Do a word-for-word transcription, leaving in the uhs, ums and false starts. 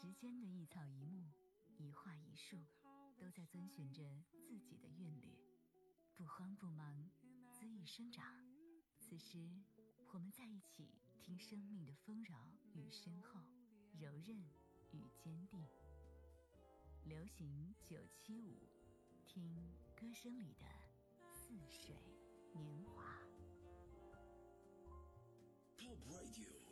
时间的一草一木，一画一树，都在遵循着自己的韵律，不慌不忙，恣意生长。此时我们在一起，听生命的丰饶与深厚，柔韧与坚定。流行九七五，听歌声里的似水年华。 Top Radio